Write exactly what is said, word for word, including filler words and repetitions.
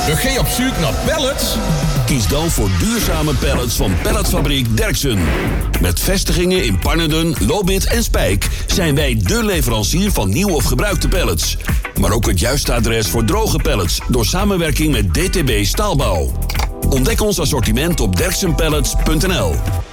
Dan ga je op zoek naar pallets? Kies dan voor duurzame pallets van Pelletfabriek Derksen. Met vestigingen in Pannerden, Lobith en Spijk zijn wij dé leverancier van nieuw of gebruikte pallets. Maar ook het juiste adres voor droge pallets door samenwerking met D T B Staalbouw. Ontdek ons assortiment op derksen pallets punt n l.